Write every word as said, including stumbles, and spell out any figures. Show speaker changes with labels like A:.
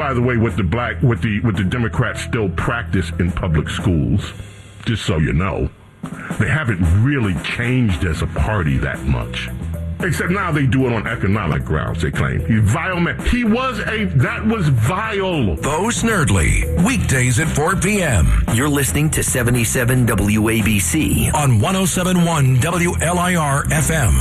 A: By the way, what the black, what the, what the Democrats still practice in public schools, just so you know, they haven't really changed as a party that much. Except now they do it on economic grounds, they claim. He's vile man. He was a, that was vile.
B: Bo Snerdley, weekdays at four p.m.
C: You're listening to seventy-seven W A B C
B: on one oh seven point one W L I R F M.